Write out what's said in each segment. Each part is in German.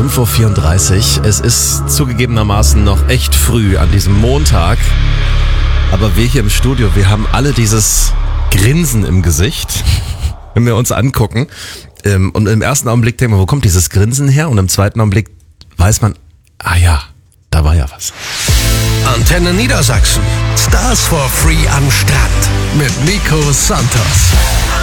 5:34 Uhr. Es ist zugegebenermaßen noch echt früh an diesem Montag. Aber wir hier im Studio, wir haben alle dieses Grinsen im Gesicht, wenn wir uns angucken. Und im ersten Augenblick denken wir, wo kommt dieses Grinsen her? Und im zweiten Augenblick weiß man, ah ja, da war ja was. Antenne Niedersachsen. Stars for Free am Strand mit Nico Santos.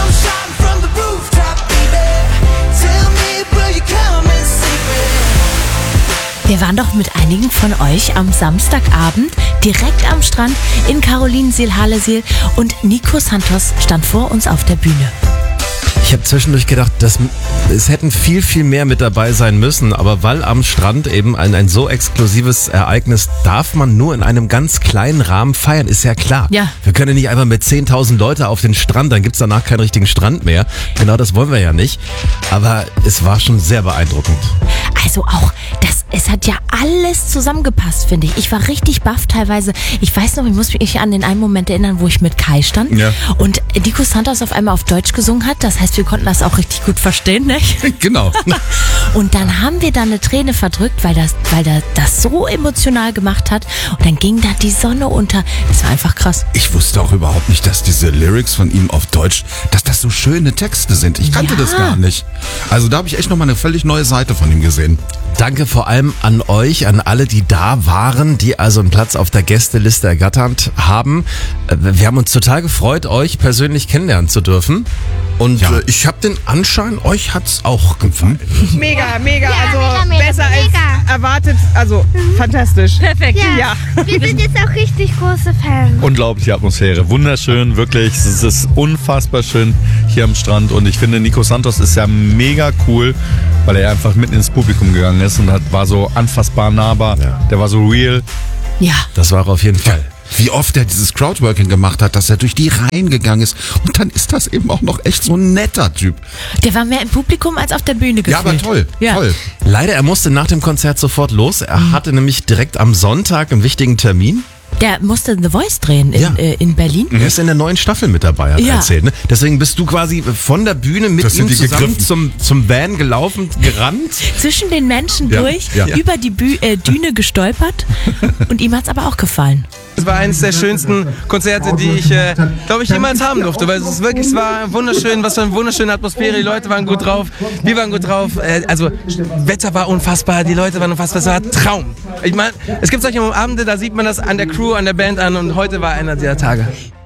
Wir waren doch mit einigen von euch am Samstagabend direkt am Strand in Carolinensiel-Harlesiel und Nico Santos stand vor uns auf der Bühne. Ich habe zwischendurch gedacht, es hätten viel, viel mehr mit dabei sein müssen, aber weil am Strand eben ein so exklusives Ereignis darf man nur in einem ganz kleinen Rahmen feiern, ist ja klar. Ja. Wir können nicht einfach mit 10.000 Leute auf den Strand, dann gibt's danach keinen richtigen Strand mehr. Genau das wollen wir ja nicht, aber es war schon sehr beeindruckend. Also auch, es hat ja alles zusammengepasst, finde ich. Ich war richtig baff teilweise. Ich weiß noch, ich muss mich an den einen Moment erinnern, wo ich mit Kai stand und Nico Santos auf einmal auf Deutsch gesungen hat. Das heißt, wir konnten das auch richtig gut verstehen, nicht? Genau. Und dann haben wir da eine Träne verdrückt, weil der das so emotional gemacht hat. Und dann ging da die Sonne unter. Das war einfach krass. Ich wusste auch überhaupt nicht, dass diese Lyrics von ihm auf Deutsch, dass das so schöne Texte sind. Ich kannte das gar nicht. Also da habe ich echt nochmal eine völlig neue Seite von ihm gesehen. Danke vor allem an euch, an alle, die da waren, die also einen Platz auf der Gästeliste ergattert haben. Wir haben uns total gefreut, euch persönlich kennenlernen zu dürfen. Und ich habe den Anschein, euch hat's auch gefallen. Mega. Also mega, besser als erwartet. Also fantastisch. Perfekt. Ja, wir sind jetzt auch richtig große Fans. Unglaubliche Atmosphäre, wunderschön, wirklich. Es ist unfassbar schön hier am Strand und ich finde, Nico Santos ist ja mega cool, weil er einfach mitten ins Publikum gegangen ist und war so anfassbar nahbar. Ja. Der war so real. Ja. Das war auf jeden Fall. Wie oft er dieses Crowdworking gemacht hat, dass er durch die Reihen gegangen ist. Und dann ist das eben auch noch echt so ein netter Typ. Der war mehr im Publikum als auf der Bühne gefühlt. Ja, aber toll. Leider, er musste nach dem Konzert sofort los. Er hatte nämlich direkt am Sonntag einen wichtigen Termin. Der musste The Voice drehen in Berlin. Er ist in der neuen Staffel mit dabei, hat er erzählt. Ne? Deswegen bist du quasi von der Bühne mit ihm zusammen zum Van gelaufen, gerannt. Zwischen den Menschen durch, über die Düne gestolpert. Und ihm hat's aber auch gefallen. Es war eines der schönsten Konzerte, die ich, glaube ich, jemals haben durfte. Weil es war wunderschön, was für eine wunderschöne Atmosphäre. Die Leute waren gut drauf, wir waren gut drauf. Also Wetter war unfassbar, die Leute waren unfassbar. Es war ein Traum. Ich meine, es gibt solche Abende, da sieht man das an der Crew, an der Band an. Und heute war einer dieser Tage.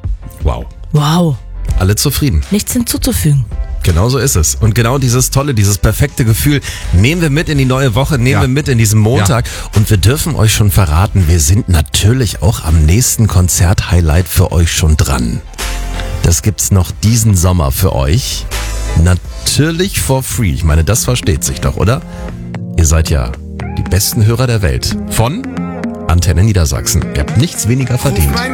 Wow. Alle zufrieden. Nichts hinzuzufügen. Genau so ist es. Und genau dieses tolle, dieses perfekte Gefühl nehmen wir mit in die neue Woche, nehmen wir mit in diesen Montag. Und wir dürfen euch schon verraten, wir sind natürlich auch am nächsten Konzert-Highlight für euch schon dran. Das gibt's noch diesen Sommer für euch. Natürlich for free. Ich meine, das versteht sich doch, oder? Ihr seid ja die besten Hörer der Welt. Von Antenne Niedersachsen. Ihr habt nichts weniger verdient.